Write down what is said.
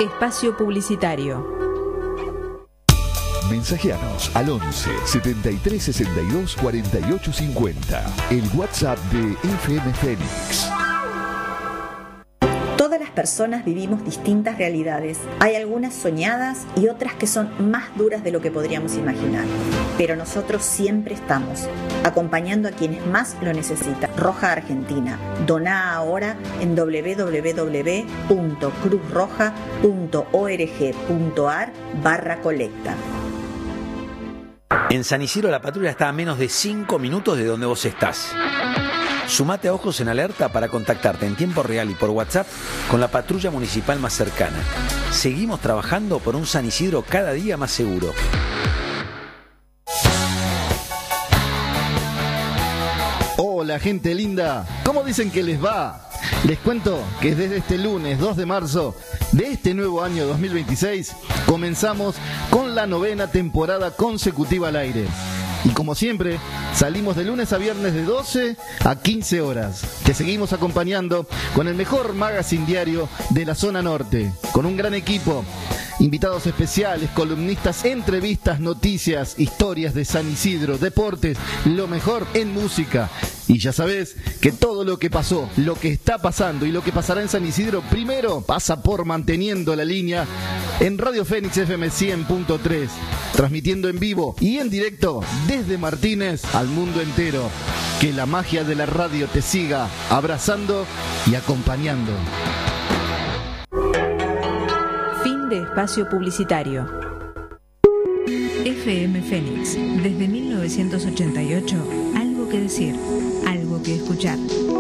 Espacio publicitario. Mensajeanos al 11 73 62 48 50. El WhatsApp de FM Fénix. Todas las personas vivimos distintas realidades. Hay algunas soñadas y otras que son más duras de lo que podríamos imaginar. Pero nosotros siempre estamos, acompañando a quienes más lo necesitan. Roja Argentina. Doná ahora en www.cruzroja.org.ar/colecta. En San Isidro la patrulla está a menos de 5 minutos de donde vos estás. Sumate a Ojos en Alerta para contactarte en tiempo real y por WhatsApp con la patrulla municipal más cercana. Seguimos trabajando por un San Isidro cada día más seguro. Hola gente linda, ¿cómo dicen que les va? Les cuento que desde este lunes 2 de marzo de este nuevo año 2026 comenzamos con la 9ª temporada consecutiva al aire. Y como siempre, salimos de lunes a viernes de 12 a 15 horas. Te seguimos acompañando con el mejor magazine diario de la zona norte, con un gran equipo, invitados especiales, columnistas, entrevistas, noticias, historias de San Isidro, deportes, lo mejor en música. Y ya sabés que todo lo que pasó, lo que está pasando y lo que pasará en San Isidro, primero pasa por manteniendo la línea en Radio Fénix FM 100.3, transmitiendo en vivo y en directo desde Martínez al mundo entero. Que la magia de la radio te siga abrazando y acompañando. Fin de espacio publicitario. FM Fénix, desde 1988, algo que decir, algo que escuchar.